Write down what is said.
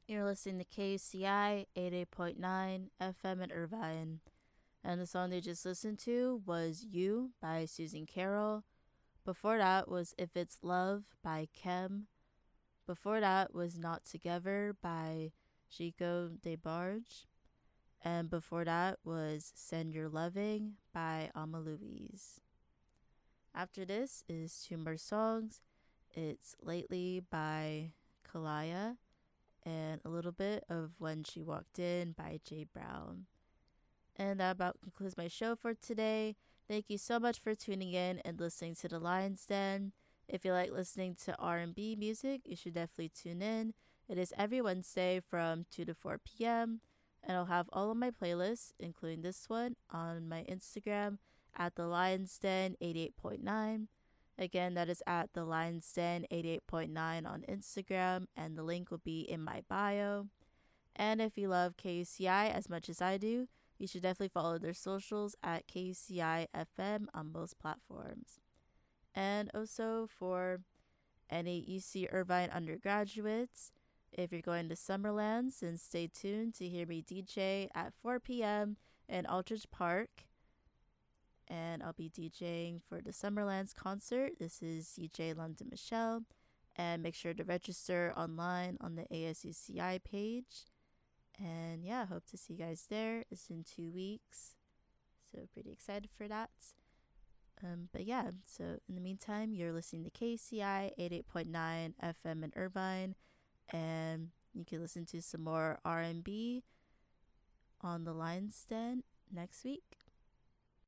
You're listening to KCI 88.9 FM in Irvine. And the song they just listened to was You by Susan Carroll. Before that was If It's Love by Kem. Before that was Not Together by Chico DeBarge. And before that was Send Your Loving by Ama Louise. After this is two more songs. It's Lately by Kalaya and a little bit of When She Walked In by Jay Brown. And that about concludes my show for today. Thank you so much for tuning in and listening to The Lion's Den. If you like listening to R&B music, you should definitely tune in. It is every Wednesday from 2 to 4 p.m. And I'll have all of my playlists, including this one, on my Instagram at The Lion's Den 88.9. Again, that is at The Lion's Den 88.9 on Instagram, and the link will be in my bio. And if you love KUCI as much as I do, you should definitely follow their socials at KUCI FM on most platforms. And also for any UC Irvine undergraduates, if you're going to Summerlands, then stay tuned to hear me DJ at 4 p.m. in Aldridge Park. And I'll be DJing for the Summerlands concert. This is CJ London Michelle. And make sure to register online on the ASUCI page. And yeah, hope to see you guys there. It's in 2 weeks. So pretty excited for that. But yeah, so in the meantime, you're listening to KCI 88.9 FM in Irvine. And you can listen to some more R&B on the Lion's Den next week.